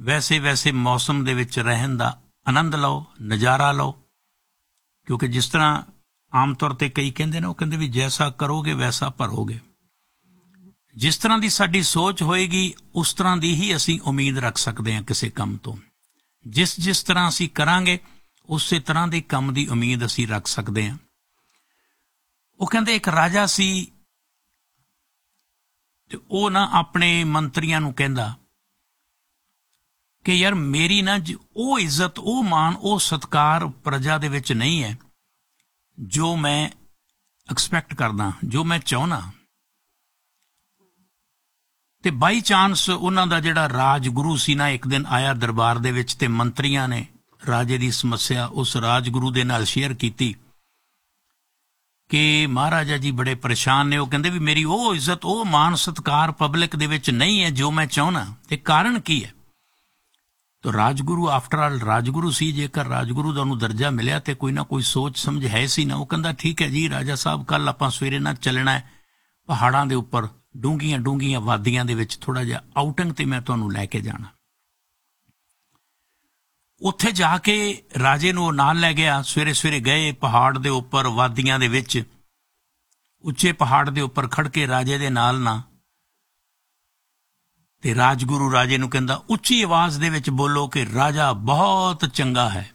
वैसे वैसे मौसम दे विच रहन दा आनंद लो, नज़ारा लो। क्योंकि जिस तरह आम तौर पर कई कहते हैं, वो कहते भी जैसा करोगे वैसा भरोगे। जिस तरह की साडी सोच होएगी उस तरह की ही असी उम्मीद रख सकते हैं किसी काम तो। जिस जिस तरह असी करांगे उस तरह के काम की उम्मीद असी रख सकते हैं। वो कहते एक राजा सी ते वो ना अपने मंत्रियों नूं कहंदा कि यार मेरी ना वो इज्जत, वो मान, वो सत्कार प्रजा दे विच नहीं है जो मैं एक्सपैक्ट करदा, जो मैं चाहना। ते बाई चांस उन्हां दा जिहड़ा राजगुरु सी ना एक दिन आया दरबार दे विच ते मंत्रियों ने राजे की समस्या उस राजगुरु दे नाल शेयर कीती कि महाराजा जी बड़े परेशान ने। वो कहंदे भी मेरी वो इज्जत, वो मान सत्कार पब्लिक दे विच नहीं है जो मैं चाहना, ते कारण की है। तो राजगुरु आफ्टर ऑल राजगुरु सी, जेकर राजगुरु दा उहनूं दर्जा मिलिया तो कोई ना कोई सोच समझ है सी ना। वो कहंदा ठीक है जी राजा साहब, कल आपां सवेरे ना चलना है पहाड़ां दे उपर, डूंघियां डूंघियां वादियां दे विच थोड़ा जिहा आउटिंग ते मैं तुहानूं लैके जाना। उत्थे जाके राजे नूं नाल लै गया। सवेरे सवेरे गए पहाड़ दे उपर, वादियां दे विच, उच्चे पहाड़ दे उपर खड़ के राजे दे नाल ना ते राजगुरु राजे नूं कहंदा उच्ची आवाज़ दे विच बोलो कि राजा बहुत चंगा है।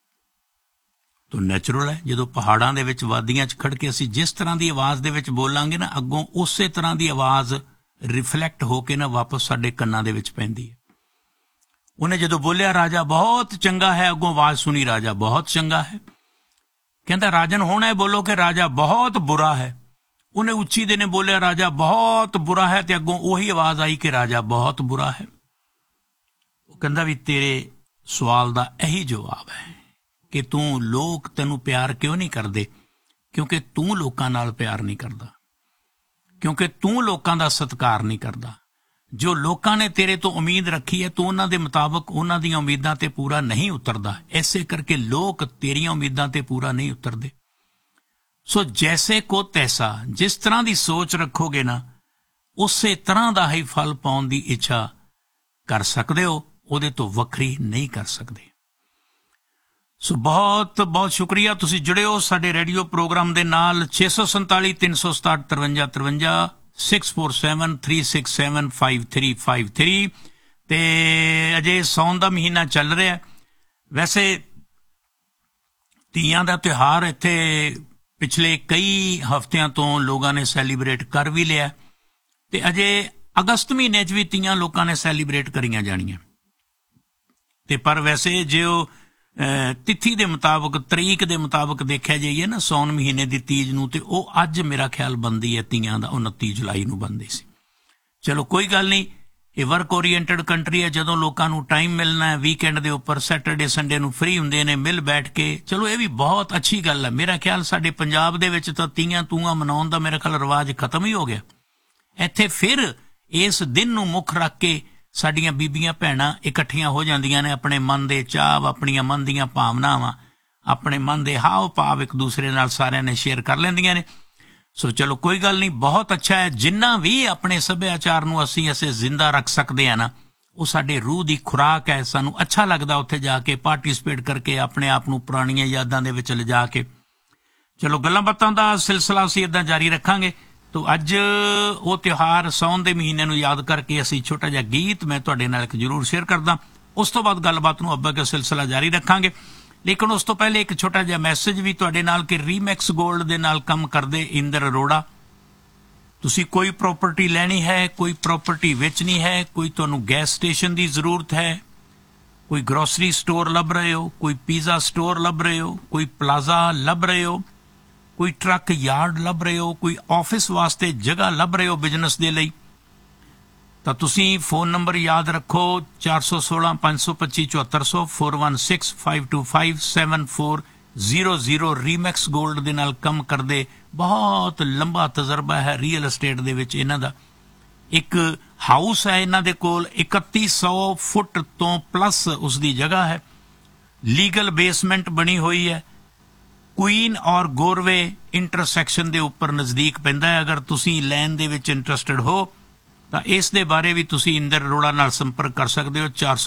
तो नैचुरल है जदों पहाड़ां दे विच वादियां च खड़ के असी जिस तरह की आवाज़ दे विच बोलांगे ना, अगों उस तरह की आवाज़ रिफ्लैक्ट होके ना वापस साडे कन्नां दे विच पैंदी है। उन्हें जदों बोलिया राजा बहुत चंगा है, अगों आवाज़ सुनी राजा बहुत चंगा है। कहंदा राजन हुण है बोलो कि राजा बहुत बुरा है। उन्हें उच्ची दे ने बोलिया राजा बहुत बुरा है, ते अगों उही आवाज़ आई कि राजा बहुत बुरा है। वो कहंदा भी तेरे सवाल दा यही जवाब है कि तू लोग तैनूं प्यार क्यों नहीं करदे, क्योंकि तू लोकां नाल प्यार नहीं करदा, क्योंकि तू लोकां दा सत्कार नहीं करदा। जो लोकां ने तेरे तो उम्मीद रखी है, तू उन्हां दे मुताबक उन्हां दीयां उम्मीदां ते पूरा नहीं उतरदा, इसे करके लोग तेरियां उम्मीदां ते पूरा नहीं उतरदे। सो जैसे को तैसा, जिस तरह की सोच रखोगे ना उसे तरह का ही फल पाउण दी इच्छा कर सकते हो, उहदे तो वखरी नहीं कर सकते। सो बहुत बहुत शुक्रिया तुसीं जुड़े हो साडे रेडियो प्रोग्राम दे नाल। 647 367 53 53 647 367 5353 ते अजे सौन का महीना चल रहा है। वैसे तीयां दा त्योहार इत्थे पिछले कई हफ्तियां तो लोगों ने सैलीब्रेट कर भी लिया ते अजे अगस्त महीने भी तीयां लोगों ने सैलीब्रेट करियां जानियां ते पर वैसे जो तिथि के मुताबक, तरीक के मुताबक देखा जाइए ना, सौन महीने की तीज नूं ते वो अज मेरा ख्याल बनती है तीयां दा 29 जुलाई नूं बनदी सी। चलो कोई गल नहीं, ये वर्क ओरीएंटेड कंट्री है। जदों लोकां नूं टाइम मिलना है वीकेंड के उपर, सैटरडे संडे नूं फ्री हुंदे ने, मिल बैठ के, चलो ये भी बहुत अच्छी गल है। मेरा ख्याल साडे पंजाब दे विच तां तीयां तूआं मनाउण दा मेरा ख्याल रिवाज खत्म ही हो गया। इत्थे फिर इस दिन नूं मुख रख के साडियां बीबियां भैणां इकट्ठियां हो जांदियां ने, अपने मन दे चाव, अपनियां मन दीयां भावनावां, अपने मन दे हाव भाव एक दूसरे नाल सारिਆਂ ने शेयर कर लैंदियां ने। सो चलो कोई गल नहीं, बहुत अच्छा है। जिन्ना भी अपने सभ्याचार नूं असीं जिंदा रख सकते हैं ना, वो साडे रूह की खुराक है। सानूं अच्छा लगदा उत्थे जाके पार्टिसिपेट करके, अपने आप नूं पुराणियां यादां दे विच लिजा के। चलो गल्लां बातां दा सिलसिला असीं इदां जारी रखांगे। तो अज वो त्यौहार सौन के महीने नूं याद करके असीं छोटा जिहा गीत मैं तुहाडे नाल एक जरूर शेयर करदा। उस तो बाद गलबात नूं अब्बा के सिलसिला जारी रखांगे। लेकिन उस तो पहले एक छोटा जिहा मैसेज भी तुहाडे नाल कि रीमैक्स गोल्ड दे नाल काम करदे इंदर अरोड़ा, तुसी कोई प्रॉपर्टी लैनी है, कोई प्रॉपर्टी वेचनी है, कोई तुहानूं गैस स्टेशन की जरूरत है, कोई ग्रोसरी स्टोर लभ रहे हो, कोई पीज़ा स्टोर लभ रहे हो, कोई प्लाजा लभ रहे हो, कोई ट्रक यार्ड लभ रहे हो, कोई ऑफिस वास्ते जगह लभ रहे हो बिजनेस के लिए, तो तुसी फोन नंबर याद रखो 416 525 7400 416 525 7400। रीमैक्स गोल्ड दे नाल कम करदे, बहुत लंबा तजर्बा है रियल एस्टेट दे विच इन्हां दा। एक हाउस है इन्हां दे कोल 3100 फुट तो प्लस उसकी जगह है, लीगल बेसमेंट बनी हुई है, क्वीन और गोरवे इंटरसैक्शन के उपर नज़दीक पैंदा है। अगर तुसी लैन दे विच इंटरस्टेड हो तो इस दे बारे भी तुसी इंदर अरोड़ा नाल संपर्क कर सकते हो। 4